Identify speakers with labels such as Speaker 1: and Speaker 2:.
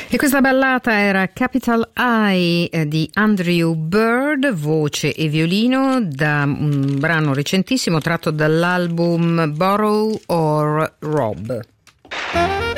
Speaker 1: E questa ballata era Capital I di Andrew Bird, voce e violino, da un brano recentissimo tratto dall'album Borrow or Rob.